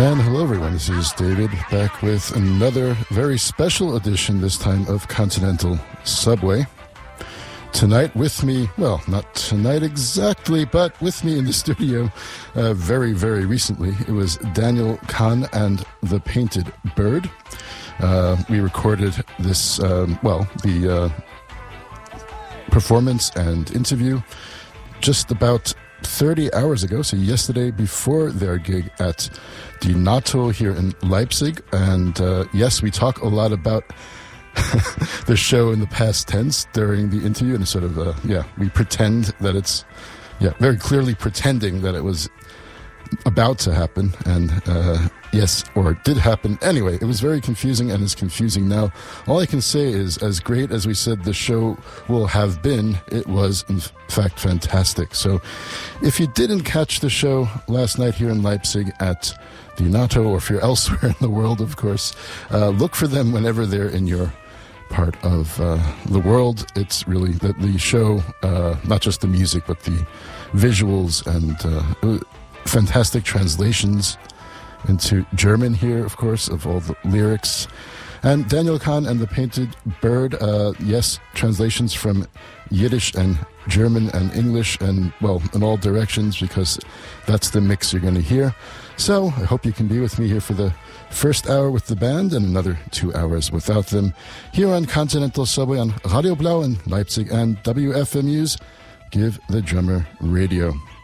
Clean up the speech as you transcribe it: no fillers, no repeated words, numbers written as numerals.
And hello everyone, this is David back with another very special edition, this time of Continental Subway. Tonight with me, well, not tonight exactly, but with me in the studio very, very recently, it was Daniel Kahn and the Painted Bird. We recorded this, the performance and interview just about 30 hours ago, so yesterday before their gig at the NATO here in Leipzig. And yes, we talk a lot about the show in the past tense during the interview, and sort of, we pretend that it's, very clearly pretending that it was about to happen, and yes, or did happen. Anyway, it was very confusing and is confusing now. All I can say is, as great as we said the show will have been, it was in fact fantastic. So if you didn't catch the show last night here in Leipzig at the NATO, or if you're elsewhere in the world, of course, look for them whenever they're in your part of the world. It's really the show, not just the music, but the visuals and fantastic translations into German here, of course, of all the lyrics. And Daniel Kahn and the Painted Bird, yes, translations from Yiddish and German and English and, well, in all directions, because that's the mix you're going to hear. So I hope you can be with me here for the first hour with the band and another 2 hours without them here on Continental Subway on Radio Blau in Leipzig and WFMU's Give the Drummer Radio.